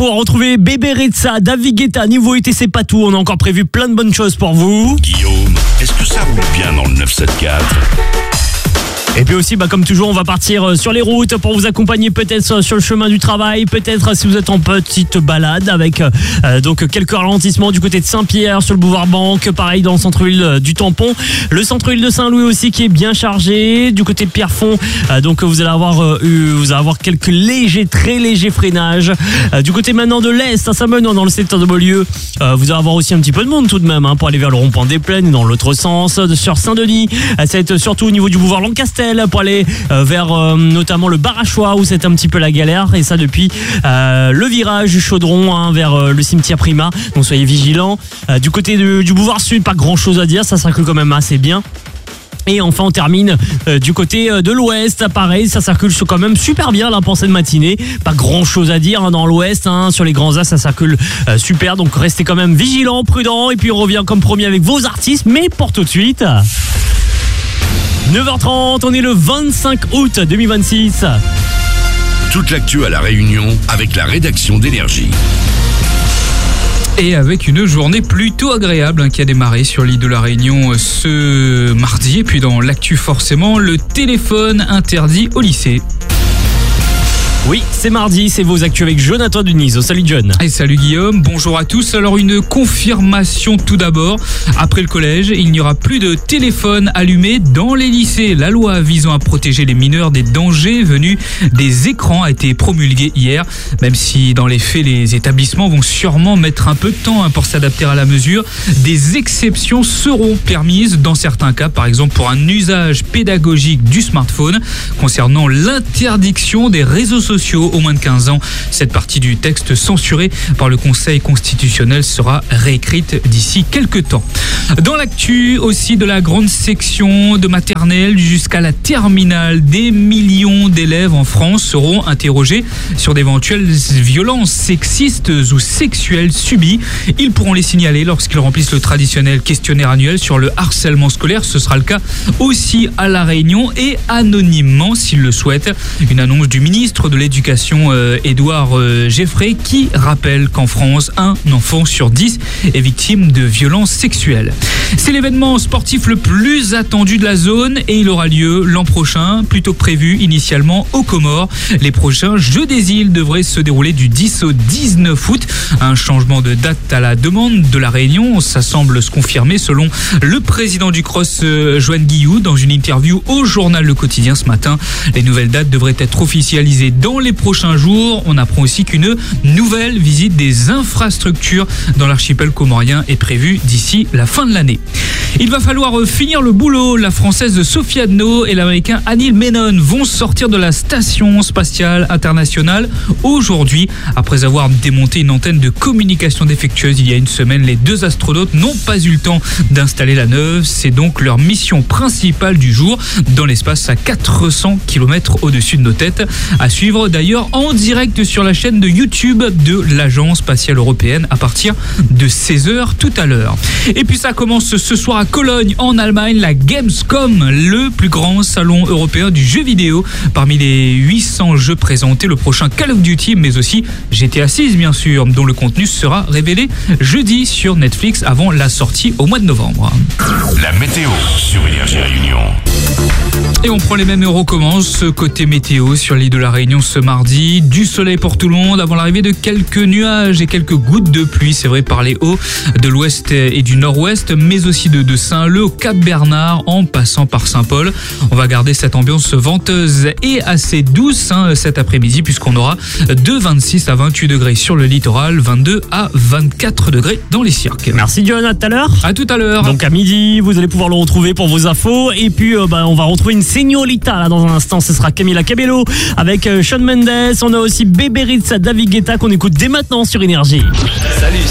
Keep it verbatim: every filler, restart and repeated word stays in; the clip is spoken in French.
Pour retrouver Bébé Rexha, David Guetta, Niveau Été, c'est pas tout. On a encore prévu plein de bonnes choses pour vous. Guillaume, est-ce que ça roule bien dans le neuf cent soixante-quatre ? Et puis aussi, bah, comme toujours, on va partir sur les routes pour vous accompagner peut-être sur le chemin du travail, peut-être si vous êtes en petite balade avec euh, donc quelques ralentissements du côté de Saint-Pierre sur le boulevard Banque, pareil dans le centre-ville du Tampon, le centre-ville de Saint-Louis aussi qui est bien chargé, du côté de Pierrefonds, euh, donc vous allez avoir euh, eu, vous allez avoir quelques légers, très légers freinages. Euh, du côté maintenant de l'Est, à Saint-Menon dans le secteur de Beaulieu, euh, vous allez avoir aussi un petit peu de monde tout de même hein, pour aller vers le rond-point des Plaines et dans l'autre sens. Sur Saint-Denis, euh, ça va être surtout au niveau du boulevard Lancaster pour aller euh, vers euh, notamment le Barachois où c'est un petit peu la galère, et ça depuis euh, le virage du Chaudron hein, vers euh, le cimetière Prima, donc soyez vigilants. Euh, du côté de, du boulevard Sud, pas grand chose à dire, ça circule quand même assez bien. Et enfin on termine euh, du côté euh, de l'ouest, pareil, ça circule quand même super bien là pour cette matinée, pas grand chose à dire hein, dans l'ouest, hein, sur les grands axes ça circule euh, super, donc restez quand même vigilants, prudents, et puis on revient comme promis avec vos artistes, mais pour tout de suite neuf heures trente, on est le vingt-cinq août deux mille vingt-six. Toute l'actu à La Réunion avec la rédaction d'Énergie. Et avec une journée plutôt agréable hein, qui a démarré sur l'île de La Réunion ce mardi. Et puis dans l'actu forcément, le téléphone interdit au lycée. Oui, c'est mardi, c'est vos actus avec Jonathan Dunizo. Salut John. Et salut Guillaume, bonjour à tous. Alors une confirmation tout d'abord. Après le collège, il n'y aura plus de téléphone allumé dans les lycées. La loi visant à protéger les mineurs des dangers venus des écrans a été promulguée hier. Même si dans les faits, les établissements vont sûrement mettre un peu de temps hein, pour s'adapter à la mesure. Des exceptions seront permises dans certains cas, par exemple pour un usage pédagogique du smartphone. Concernant l'interdiction des réseaux sociaux au moins de quinze ans, cette partie du texte censurée par le Conseil constitutionnel sera réécrite d'ici quelques temps. Dans l'actu aussi de la grande section de maternelle jusqu'à la terminale, des millions d'élèves en France seront interrogés sur d'éventuelles violences sexistes ou sexuelles subies. Ils pourront les signaler lorsqu'ils remplissent le traditionnel questionnaire annuel sur le harcèlement scolaire. Ce sera le cas aussi à La Réunion et anonymement s'ils le souhaitent. Une annonce du ministre de l'éducation euh, Édouard euh, Geffray qui rappelle qu'en France, un enfant sur dix est victime de violences sexuelles. C'est l'événement sportif le plus attendu de la zone et il aura lieu l'an prochain, plutôt que prévu initialement aux Comores. Les prochains Jeux des îles devraient se dérouler du dix au dix-neuf août. Un changement de date à la demande de La Réunion, ça semble se confirmer selon le président du cross euh, Joanne Guillou dans une interview au journal Le Quotidien ce matin. Les nouvelles dates devraient être officialisées dans les prochains jours. On apprend aussi qu'une nouvelle visite des infrastructures dans l'archipel comorien est prévue d'ici la fin de l'année. Il va falloir finir le boulot. La française Sophie Adno et l'américain Anil Menon vont sortir de la station spatiale internationale aujourd'hui. Après avoir démonté une antenne de communication défectueuse il y a une semaine, les deux astronautes n'ont pas eu le temps d'installer la neuve. C'est donc leur mission principale du jour dans l'espace à quatre cents kilomètres au-dessus de nos têtes. À suivre d'ailleurs en direct sur la chaîne de YouTube de l'Agence spatiale européenne à partir de seize heures tout à l'heure. Et puis ça commence ce soir à Cologne en Allemagne, la Gamescom, le plus grand salon européen du jeu vidéo. Parmi les huit cents jeux présentés, le prochain Call of Duty, mais aussi G T A six bien sûr, dont le contenu sera révélé jeudi sur Netflix avant la sortie au mois de novembre. La météo sur Énergie Réunion. Et on prend les mêmes euros commence côté météo sur l'île de La Réunion ce mardi. Du soleil pour tout le monde avant l'arrivée de quelques nuages et quelques gouttes de pluie, c'est vrai par les hauts de l'ouest et du nord-ouest, mais aussi de, de Saint-Leu au Cap-Bernard en passant par Saint-Paul. On va garder cette ambiance venteuse et assez douce hein, cet après-midi puisqu'on aura de vingt-six à vingt-huit degrés sur le littoral, vingt-deux à vingt-quatre degrés dans les cirques. Merci John, à tout à l'heure. À tout à l'heure. Donc à midi, vous allez pouvoir le retrouver pour vos infos et puis euh, bah, on va retrouver une Señorita là dans un instant, ce sera Camila Cabello avec euh, Shawn Mendes. On a aussi Bébé Rexha, David Guetta qu'on écoute dès maintenant sur Énergie. Salut,